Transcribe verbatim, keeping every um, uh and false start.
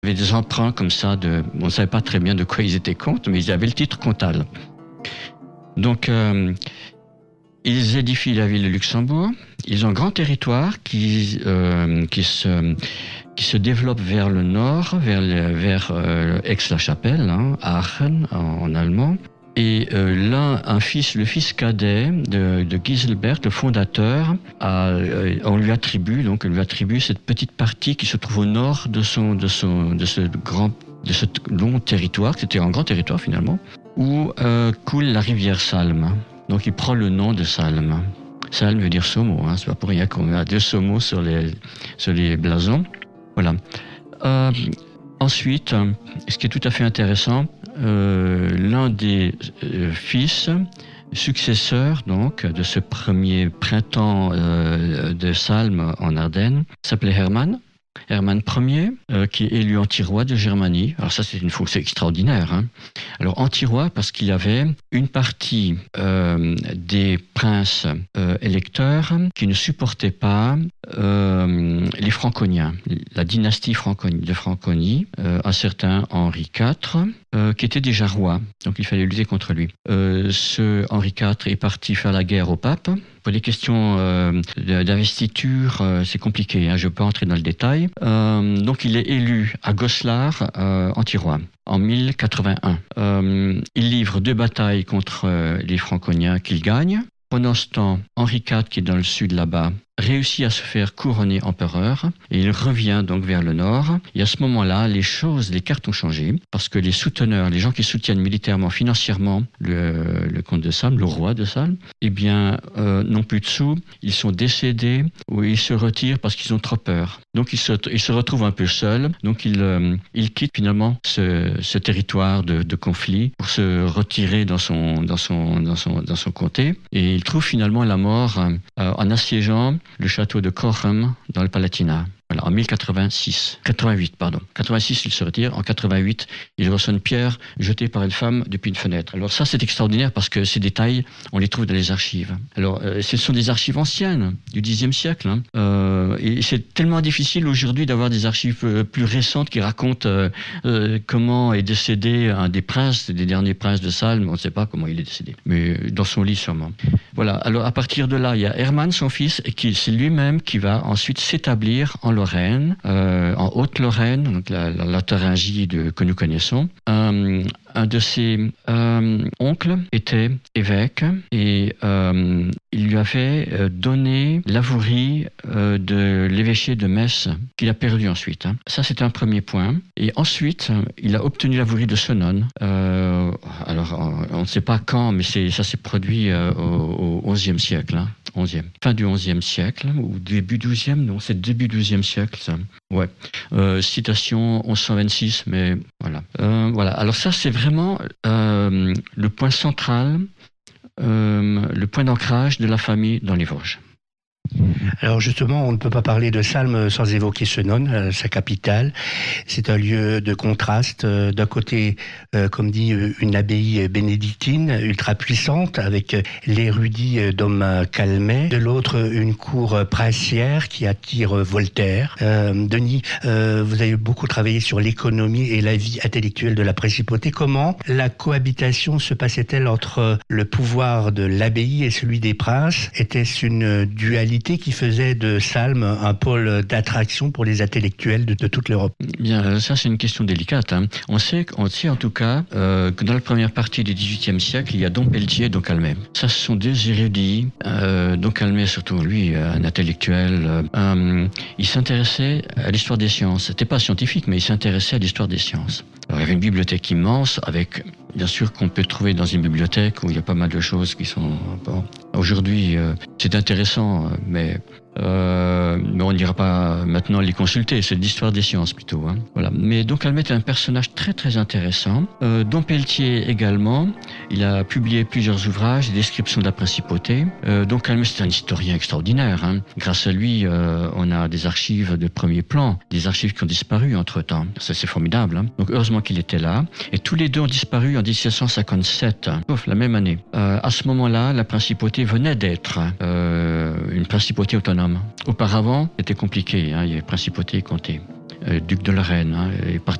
Il y avait des emprunts comme ça, de, on ne savait pas très bien de quoi ils étaient comptes, mais ils avaient le titre comtal. Donc, euh, ils édifient la ville de Luxembourg. Ils ont un grand territoire qui, euh, qui, se, qui se développe vers le nord, vers, le, vers euh, Aix-la-Chapelle, hein, Aachen en, en allemand. Et euh, là, un fils, le fils cadet de, de Giselbert, le fondateur, a, euh, on lui attribue donc on lui attribue cette petite partie qui se trouve au nord de son, de son, de ce grand, de ce long territoire. C'était un grand territoire finalement, où euh, coule la rivière Salm. Donc, il prend le nom de Salm. Salm veut dire saumon. Hein, c'est pas pour rien qu'on a deux saumons sur les, sur les blasons. Voilà. Euh, ensuite, ce qui est tout à fait intéressant. Euh, l'un des euh, fils successeurs donc de ce premier printemps euh, de Salm en Ardennes s'appelait Hermann. Hermann Ier, euh, qui est élu anti-roi de Germanie. Alors ça, c'est une fonction extraordinaire. Hein. Alors anti-roi parce qu'il avait une partie euh, des princes euh, électeurs qui ne supportaient pas euh, les Franconiens, la dynastie Franconie, de Franconie, euh, un certain Henri quatre, euh, qui était déjà roi. Donc il fallait lutter contre lui. Euh, ce Henri quatre est parti faire la guerre au pape. Pour les questions euh, d'investiture, euh, c'est compliqué, hein, je ne peux pas entrer dans le détail. Euh, donc il est élu à Goslar, euh, anti-roi, en mille quatre-vingt-un. Euh, il livre deux batailles contre euh, les Franconiens qu'il gagne. Pendant ce temps, Henri quatre, qui est dans le sud là-bas, réussit à se faire couronner empereur et il revient donc vers le nord. Et à ce moment-là, les choses, les cartes ont changé parce que les souteneurs, les gens qui soutiennent militairement, financièrement le, le comte de Salm, le roi de Salm, eh bien, euh, n'ont plus de sous, ils sont décédés ou ils se retirent parce qu'ils ont trop peur. Donc ils se, ils se retrouvent un peu seuls. Donc ils, euh, ils quittent finalement ce, ce territoire de, de conflit pour se retirer dans son, dans son, dans son, dans son comté. Et ils trouvent finalement la mort euh, en assiégeant le château de Cochem dans le Palatinat. Voilà, en mille quatre-vingt-six, quatre-vingt-huit, pardon. quatre-vingt-six, il se retire. En quatre-vingt-huit, il reçoit une pierre jetée par une femme depuis une fenêtre. Alors ça, c'est extraordinaire parce que ces détails, on les trouve dans les archives. Alors, euh, ce sont des archives anciennes, du dixième siècle. Hein. Euh, et c'est tellement difficile aujourd'hui d'avoir des archives euh, plus récentes qui racontent euh, euh, comment est décédé un des princes, des derniers princes de Salm. On ne sait pas comment il est décédé, mais dans son lit sûrement. Voilà. Alors, à partir de là, il y a Hermann, son fils, et qui c'est lui-même qui va ensuite s'établir en Lorraine, euh, en Haute-Lorraine, donc la, la, la Thuringie de, que nous connaissons. Euh, un de ses euh, oncles était évêque et euh, il lui avait euh, donné l'avouerie euh, de l'évêché de Metz qu'il a perdu ensuite. Hein. Ça, c'était un premier point. Et ensuite, il a obtenu l'avouerie de Senones. Euh, alors, on ne sait pas quand, mais c'est, ça s'est produit euh, au, au onzième siècle. Hein. onzième. Fin du onzième siècle, ou début douzième, non, c'est début douzième siècle, ça. Ouais. Euh, citation onze cent vingt-six, mais voilà. Euh, voilà. Alors ça, c'est vraiment euh, le point central, euh, le point d'ancrage de la famille dans les Vosges. Alors justement, on ne peut pas parler de Salm sans évoquer Senones, euh, sa capitale. C'est un lieu de contraste. Euh, d'un côté, euh, comme dit, une abbaye bénédictine ultra puissante avec l'érudit Dom Calmet. De l'autre, une cour princière qui attire Voltaire. Euh, Denis, euh, vous avez beaucoup travaillé sur l'économie et la vie intellectuelle de la principauté. Comment la cohabitation se passait-elle entre le pouvoir de l'abbaye et celui des princes? Était-ce une dualité qui faisait de Salm un pôle d'attraction pour les intellectuels de, de toute l'Europe? Bien, ça c'est une question délicate. Hein. On sait, on sait en tout cas euh, que dans la première partie du dix-huitième siècle, il y a Dom Pelletier et Dom Calmet. Ça, ce sont deux érudits. Euh, Dom Calmet, surtout lui, un intellectuel. Euh, il s'intéressait à l'histoire des sciences. C'était pas scientifique, mais il s'intéressait à l'histoire des sciences. Alors, il y avait une bibliothèque immense avec, bien sûr, qu'on peut trouver dans une bibliothèque où il y a pas mal de choses qui sont... Bon, aujourd'hui, euh, c'est intéressant, mais... Euh, mais on n'ira pas maintenant les consulter, c'est l'histoire des sciences plutôt. Hein. Voilà. Mais donc Calmet est un personnage très très intéressant. Euh, Dom Pelletier également, il a publié plusieurs ouvrages, des descriptions de la principauté. Euh, donc Calmet c'est un historien extraordinaire. Hein. Grâce à lui, euh, on a des archives de premier plan, des archives qui ont disparu entre temps. Ça c'est formidable. Hein. Donc heureusement qu'il était là. Et tous les deux ont disparu en dix-sept cent cinquante-sept, sauf la même année. Euh, à ce moment-là, la principauté venait d'être euh, une principauté autonome. Auparavant, c'était compliqué, hein, il y avait principauté et comté. duc de Lorraine, hein, est